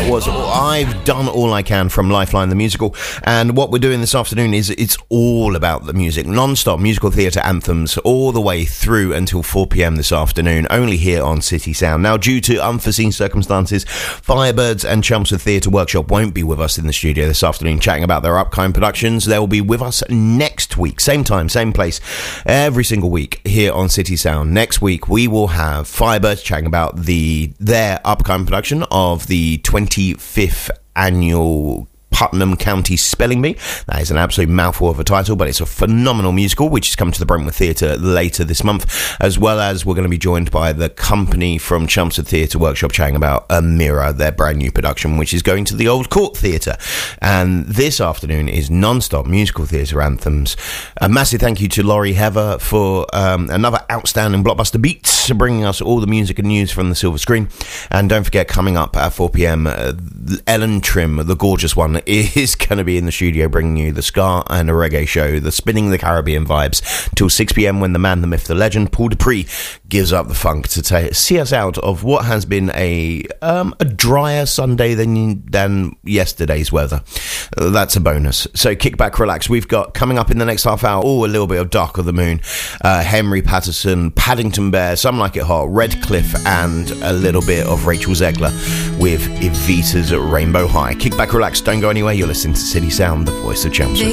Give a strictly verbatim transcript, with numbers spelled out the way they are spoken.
was I've Done All I Can from Lifeline the Musical, and what we're doing this afternoon is it's all about the music, non-stop musical theatre anthems all the way through until four p.m. this afternoon, only here on City Sound. Now, due to unforeseen circumstances, Firebirds and Chelmsford Theatre Workshop won't be with us in the studio this afternoon chatting about their upcoming productions. They'll be with us next week, same time, same place, every single week here on City Sound. Next week we will have Firebirds chatting about the their upcoming production of the twenty-fifth annual Putnam County Spelling Bee. That is an absolute mouthful of a title, but it's a phenomenal musical which is coming to the Brentwood Theatre later this month, as well as we're going to be joined by the company from Chelmsford Theatre Workshop chatting about A Mirror, their brand new production, which is going to the Old Court Theatre. And this afternoon is non-stop musical theatre anthems. A massive thank you to Laurie Heather for um, another outstanding blockbuster beats, bringing us all the music and news from the silver screen. And don't forget, coming up at four p.m, uh, Ellen Trim, the gorgeous one, is going to be in the studio bringing you the ska and a reggae show, the Spinning the Caribbean vibes, till six p.m, when the man, the myth, the legend, Paul Dupree, gives up the funk to ta- see us out of what has been a um, a drier Sunday than than yesterday's weather. Uh, that's a bonus. So kick back, relax. We've got coming up in the next half hour, oh, a little bit of Dark of the Moon, uh, Henry Patterson, Paddington Bear, Some Like It Hot, Redcliffe, and a little bit of Rachel Zegler with Evita's Rainbow High. Kick back, relax, don't go anywhere. You're listening to City Sound, the voice of Chelmsford.